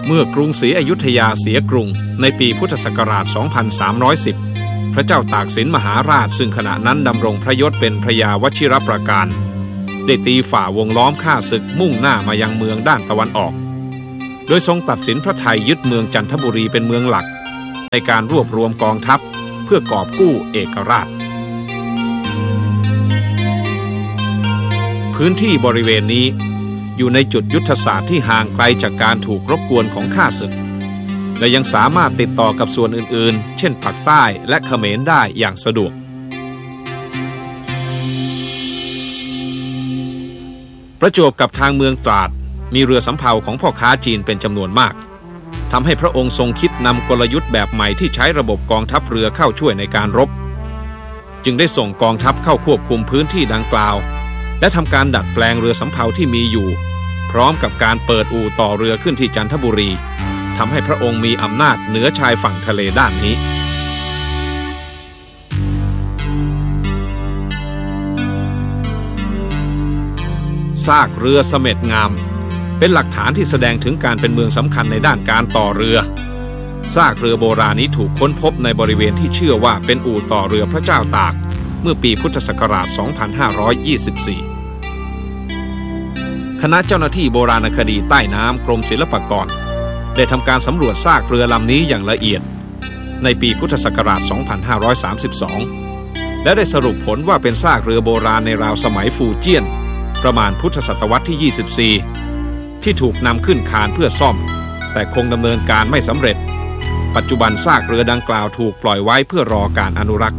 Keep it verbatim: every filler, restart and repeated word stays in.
เมื่อกรุงศรีอยุธยาเสียกรุงในปีพุทธศักราช สองพันสามร้อยสิบ พระเจ้าตากสินมหาราชซึ่งขณะนั้นดำรงพระยศเป็นพระยาวชิรประการได้ตีฝ่าวงล้อมข้าศึกมุ่งหน้ามายังเมืองด้านตะวันออกโดยทรงตัดสินพระทัยยึดเมืองจันทบุรีเป็นเมืองหลักในการรวบรวมกองทัพเพื่อกอบกู้เอกราชพื้นที่บริเวณนี้อยู่ในจุดยุทธศาสตร์ที่ห่างไกลจากการถูกรบกวนของข้าศึกและยังสามารถติดต่อกับส่วนอื่นๆเช่นภาคใต้และเขมรได้อย่างสะดวกประจวบกับทางเมืองตราดมีเรือสำเภาของพ่อค้าจีนเป็นจำนวนมากทำให้พระองค์ทรงคิดนำกลยุทธ์แบบใหม่ที่ใช้ระบบกองทัพเรือเข้าช่วยในการรบจึงได้ส่งกองทัพเข้าควบคุมพื้นที่ดังกล่าวและทำการดัดแปลงเรือสำเภาที่มีอยู่พร้อมกับการเปิดอู่ต่อเรือขึ้นที่จันทบุรีทำให้พระองค์มีอำนาจเหนือชายฝั่งทะเลด้านนี้ซากเรือเสม็ดงามเป็นหลักฐานที่แสดงถึงการเป็นเมืองสำคัญในด้านการต่อเรือซากเรือโบราณนี้ถูกค้นพบในบริเวณที่เชื่อว่าเป็นอู่ต่อเรือพระเจ้าตากเมื่อปีพุทธศักราช สองพันห้าร้อยยี่สิบสี่ คณะเจ้าหน้าที่โบราณคดีใต้น้ำกรมศิลปากรได้ทำการสำรวจซากเรือลำนี้อย่างละเอียดในปีพุทธศักราช สองพันห้าร้อยสามสิบสอง และได้สรุปผลว่าเป็นซากเรือโบราณในราวสมัยฟูเจี้ยนประมาณพุทธศตวรรษที่ ยี่สิบสี่ ที่ถูกนำขึ้นคานเพื่อซ่อมแต่คงดำเนินการไม่สำเร็จปัจจุบันซากเรือดังกล่าวถูกปล่อยไว้เพื่อรอการอนุรักษ์